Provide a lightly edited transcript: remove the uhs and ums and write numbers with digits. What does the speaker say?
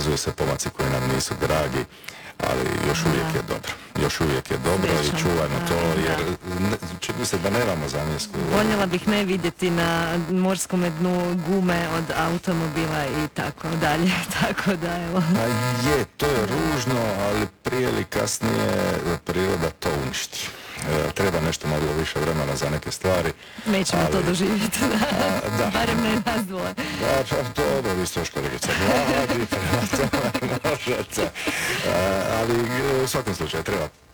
pokazuju se pomaci koji nam nisu dragi, ali još uvijek je dobro. Još uvijek je dobro i čuvajmo to, jer čini se da nemamo zamjensku. Voljela bih ne vidjeti na morskom dnu gume od automobila i tako dalje, tako da evo. Pa je, to je ružno, ali prije ili kasnije priroda to uništi. Treba nešto malo više vremena za neke stvari. Nećemo to doživjeti, da. Barem ne nas dvoje. Dobro, vi ste još kolegica mladi, prema tome možete. Ali u svakom slučaju treba